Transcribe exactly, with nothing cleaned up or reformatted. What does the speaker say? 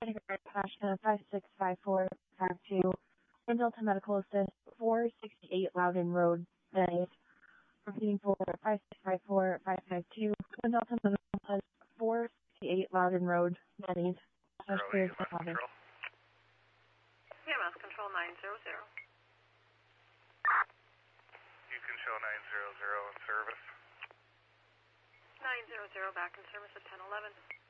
Pasha five six five four five two, One Delta Medical Assist four sixty-eight Loudon Road, Benny. Repeating for five six five four five five two, One Delta Medical Assist four sixty-eight Loudon Road, Benny. Zero eight, mass control. Yeah, mass control nine zero zero. You can show nine zero zero in service. nine zero zero back in service at ten eleven.